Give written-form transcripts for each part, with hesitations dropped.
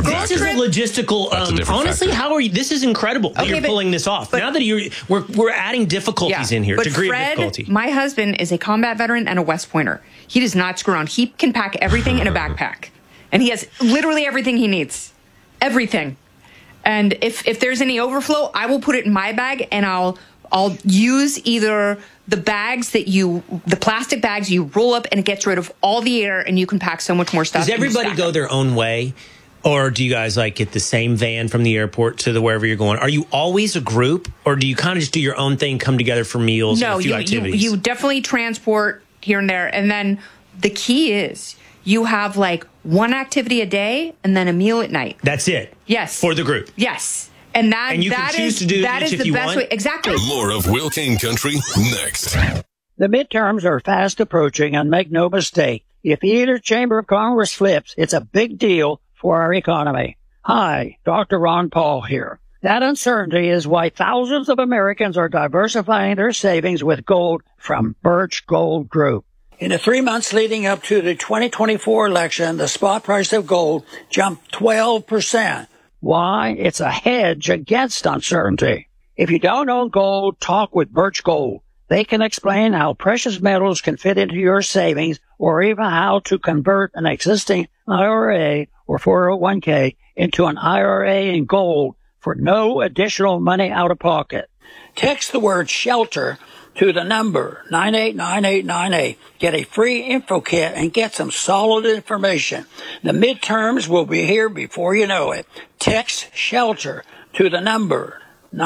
This is a logistical. Honestly, how are you? This is incredible that you're pulling this off. Now that we're adding difficulties in here, degree of difficulty. My husband is a combat veteran and a West Pointer. He does not screw around. He can pack everything in a backpack, and he has literally everything he needs, everything. And if there's any overflow, I will put it in my bag, and I'll use either the plastic bags you roll up, and it gets rid of all the air, and you can pack so much more stuff. Does everybody go their own way? Or do you guys get the same van from the airport to wherever you're going? Are you always a group, or do you kind of just do your own thing, come together for meals and a few activities? You definitely transport here and there. And then the key is you have one activity a day and then a meal at night. That's it? Yes. For the group? Yes. And you can choose to do that is the best way. Exactly. More of Will King Country next. The midterms are fast approaching, and make no mistake, if either chamber of Congress flips, it's a big deal for our economy. Hi, Dr. Ron Paul here. That uncertainty is why thousands of Americans are diversifying their savings with gold from Birch Gold Group. In the 3 months leading up to the 2024 election, the spot price of gold jumped 12%. Why? It's a hedge against uncertainty. If you don't own gold, talk with Birch Gold. They can explain how precious metals can fit into your savings, or even how to convert an existing IRA or 401k into an IRA in gold for no additional money out of pocket. Text the word SHELTER to the number 989898. Get a free info kit and get some solid information. The midterms will be here before you know it. Text SHELTER to the number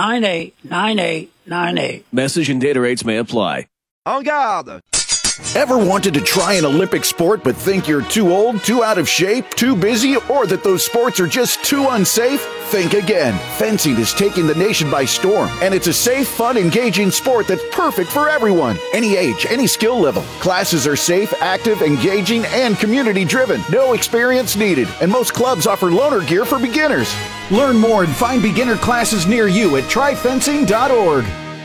989898. Message and data rates may apply. En garde! Ever wanted to try an Olympic sport but think you're too old, too out of shape, too busy, or that those sports are just too unsafe? Think again. Fencing is taking the nation by storm, and it's a safe, fun, engaging sport that's perfect for everyone. Any age, any skill level. Classes are safe, active, engaging, and community-driven. No experience needed, and most clubs offer loaner gear for beginners. Learn more and find beginner classes near you at tryfencing.org.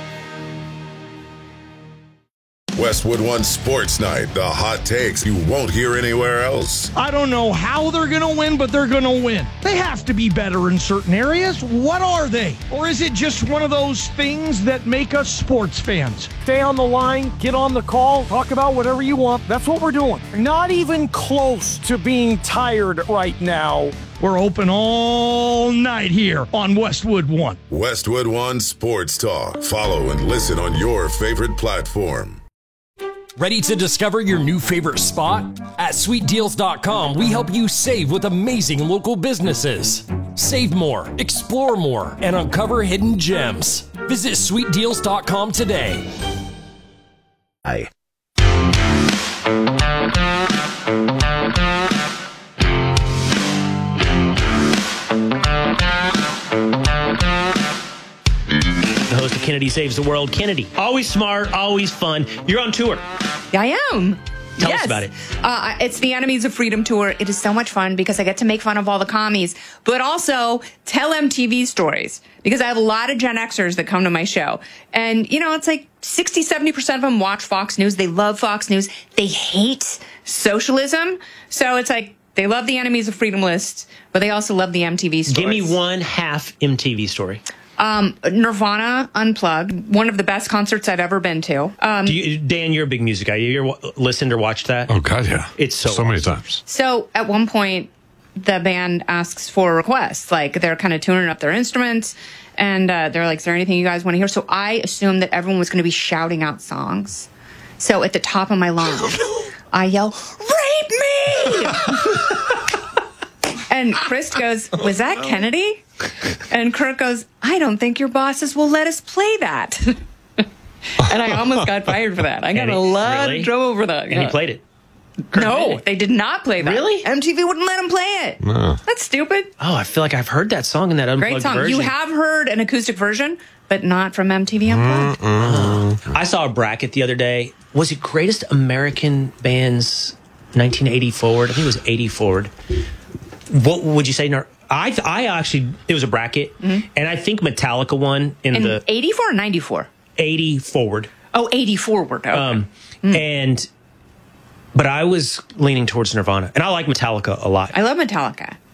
Westwood One Sports Night, the hot takes you won't hear anywhere else. I don't know how they're going to win, but they're going to win. They have to be better in certain areas. What are they? Or is it just one of those things that make us sports fans? Stay on the line, get on the call, talk about whatever you want. That's what we're doing. Not even close to being tired right now. We're open all night here on Westwood One. Westwood One Sports Talk. Follow and listen on your favorite platform. Ready to discover your new favorite spot? At sweetdeals.com, we help you save with amazing local businesses. Save more, explore more, and uncover hidden gems. Visit sweetdeals.com today. Hi. The host of Kennedy Saves the World, Kennedy. Always smart, always fun. You're on tour. I am. Tell us about it. It's the Enemies of Freedom Tour. It is so much fun because I get to make fun of all the commies, but also tell MTV stories because I have a lot of Gen Xers that come to my show. And, it's like 60, 70% of them watch Fox News. They love Fox News. They hate socialism. So it's like they love the Enemies of Freedom list, but they also love the MTV stories. Give me one half MTV story. Nirvana Unplugged, one of the best concerts I've ever been to. Dan, you're a big music guy. You ever listened or watched that? Oh, God, yeah. It's so many times. So at one point, the band asks for a request. Like, they're kind of tuning up their instruments, and they're like, is there anything you guys want to hear? So I assumed that everyone was going to be shouting out songs. So at the top of my lungs, I yell, "Rape me!" And Chris goes, was that Kennedy? And Kurt goes, I don't think your bosses will let us play that. And I almost got fired for that. I got a lot of trouble for that. And he played it. No, they did not play that. Really? MTV wouldn't let him play it. No. That's stupid. Oh, I feel like I've heard that song in that unplugged Great song. version. You have heard an acoustic version, but not from MTV Unplugged. I saw a bracket the other day. Was it Greatest American Bands 1980 forward? I think it was 80 forward. What would you say? I actually, it was a bracket, and I think Metallica won in the 84 or 94? 80 forward. Oh, 80 forward. Okay. But I was leaning towards Nirvana, and I like Metallica a lot. I love Metallica.